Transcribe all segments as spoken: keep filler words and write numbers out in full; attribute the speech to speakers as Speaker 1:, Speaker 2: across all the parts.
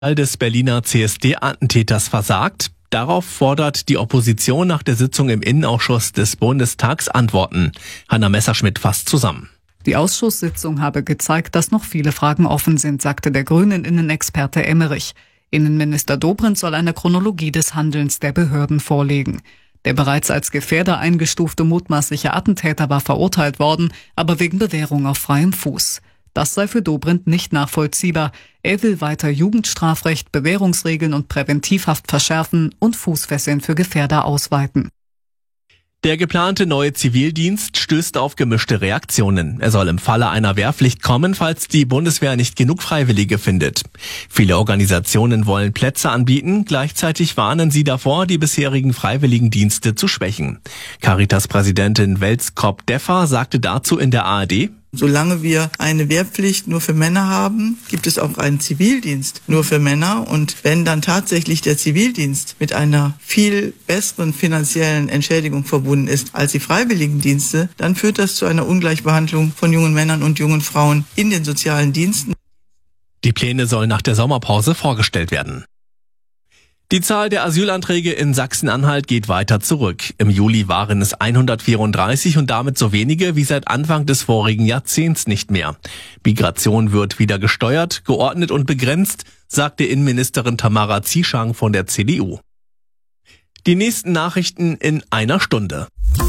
Speaker 1: des Berliner C S D-Attentäters versagt. Darauf fordert die Opposition nach der Sitzung im Innenausschuss des Bundestags Antworten. Hanna Messerschmidt fasst zusammen.
Speaker 2: Die Ausschusssitzung habe gezeigt, dass noch viele Fragen offen sind, sagte der Grünen-Innenexperte Emmerich. Innenminister Dobrindt soll eine Chronologie des Handelns der Behörden vorlegen. Der bereits als Gefährder eingestufte mutmaßliche Attentäter war verurteilt worden, aber wegen Bewährung auf freiem Fuß. Das sei für Dobrindt nicht nachvollziehbar. Er will weiter Jugendstrafrecht, Bewährungsregeln und Präventivhaft verschärfen und Fußfesseln für Gefährder ausweiten.
Speaker 1: Der geplante neue Zivildienst stößt auf gemischte Reaktionen. Er soll im Falle einer Wehrpflicht kommen, falls die Bundeswehr nicht genug Freiwillige findet. Viele Organisationen wollen Plätze anbieten, gleichzeitig warnen sie davor, die bisherigen Freiwilligendienste zu schwächen. Caritas-Präsidentin Welskop-Deffer sagte dazu in der A R D:
Speaker 3: Solange wir eine Wehrpflicht nur für Männer haben, gibt es auch einen Zivildienst nur für Männer. Und wenn dann tatsächlich der Zivildienst mit einer viel besseren finanziellen Entschädigung verbunden ist als die Freiwilligendienste, dann führt das zu einer Ungleichbehandlung von jungen Männern und jungen Frauen in den sozialen Diensten.
Speaker 1: Die Pläne sollen nach der Sommerpause vorgestellt werden. Die Zahl der Asylanträge in Sachsen-Anhalt geht weiter zurück. Im Juli waren es hundertvierunddreißig und damit so wenige wie seit Anfang des vorigen Jahrzehnts nicht mehr. Migration wird wieder gesteuert, geordnet und begrenzt, sagte Innenministerin Tamara Zieschang von der C D U. Die nächsten Nachrichten in einer Stunde.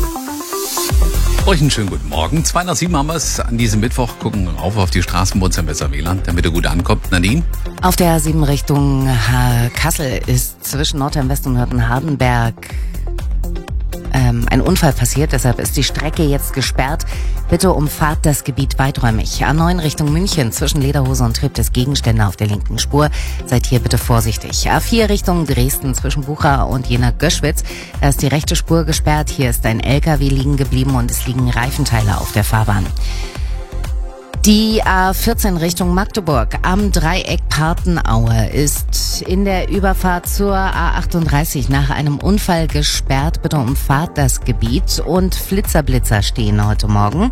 Speaker 4: Euch einen schönen guten Morgen. zwei nach sieben haben wir es an diesem Mittwoch. Gucken rauf auf die Straßen bei uns im Besser W L A N, damit ihr gut ankommt. Nadine?
Speaker 5: Auf der A sieben Richtung Kassel ist zwischen Nordheim-West und Nürten-Hardenberg ähm, ein Unfall passiert. Deshalb ist die Strecke jetzt gesperrt. Bitte umfahrt das Gebiet weiträumig. A neun Richtung München zwischen Lederhose und Triptis Gegenstände auf der linken Spur. Seid hier bitte vorsichtig. A vier Richtung Dresden zwischen Bucha und Jena-Göschwitz. Da ist die rechte Spur gesperrt. Hier ist ein L K W liegen geblieben und es liegen Reifenteile auf der Fahrbahn. Die A vierzehn Richtung Magdeburg am Dreieck Partenaue ist in der Überfahrt zur A achtunddreißig nach einem Unfall gesperrt. Bitte umfahrt das Gebiet und Flitzerblitzer stehen heute Morgen.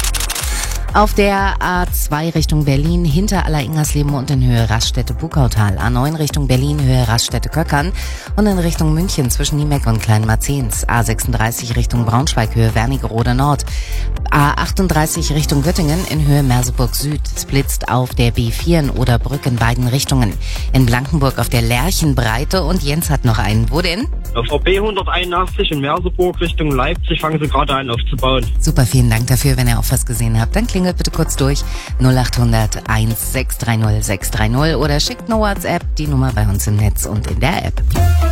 Speaker 5: Auf der A zwei Richtung Berlin hinter Alleringers-Leben und in Höhe Raststätte-Bukautal. A neun Richtung Berlin Höhe Raststätte-Köckern und in Richtung München zwischen Niemeck und Kleinmarzens. A sechsunddreißig Richtung Braunschweig Höhe Wernigerode Nord. A achtunddreißig Richtung Göttingen in Höhe Merseburg Süd. Es blitzt auf der B vier in Oderbrück in beiden Richtungen. In Blankenburg auf der Lerchenbreite und Jens hat noch einen. Wo denn?
Speaker 6: Auf der B hunderteinundachtzig in Merseburg Richtung Leipzig fangen sie gerade an aufzubauen.
Speaker 5: Super, vielen Dank dafür. Wenn ihr auch was gesehen habt, dann klingelt bitte kurz durch null acht hundert eins sechs drei null sechs drei null oder schickt eine WhatsApp, die Nummer bei uns im Netz und in der App.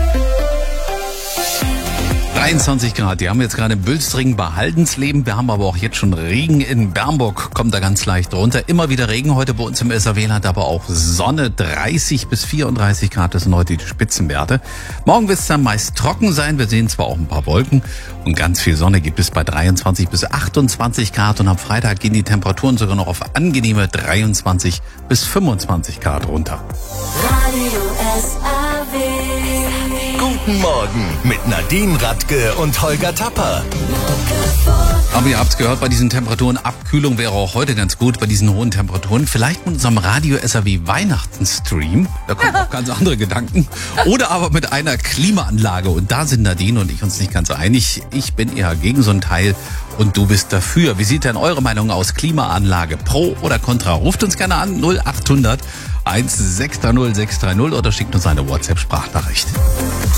Speaker 4: dreiundzwanzig Grad, die haben jetzt gerade in Bülstringen bei Haldensleben, wir haben aber auch jetzt schon Regen in Bernburg, kommt da ganz leicht runter. Immer wieder Regen heute bei uns im S A W L, aber auch Sonne, dreißig bis vierunddreißig Grad, das sind heute die Spitzenwerte. Morgen wird es dann meist trocken sein, wir sehen zwar auch ein paar Wolken und ganz viel Sonne gibt es bei dreiundzwanzig bis achtundzwanzig Grad und am Freitag gehen die Temperaturen sogar noch auf angenehme dreiundzwanzig bis fünfundzwanzig Grad runter.
Speaker 7: Radio S A W.
Speaker 8: Guten Morgen mit Nadine Radke und Holger Tapper.
Speaker 4: Aber ihr habt's gehört, bei diesen Temperaturen, Abkühlung wäre auch heute ganz gut bei diesen hohen Temperaturen. Vielleicht mit unserem Radio S A W Weihnachtsstream, da kommen auch ganz andere Gedanken. Oder aber mit einer Klimaanlage und da sind Nadine und ich uns nicht ganz einig. Ich bin eher gegen so ein Teil und du bist dafür. Wie sieht denn eure Meinung aus? Klimaanlage, pro oder contra? Ruft uns gerne an null acht hundert eins sechs drei null sechs drei null oder schickt uns eine WhatsApp-Sprachnachricht.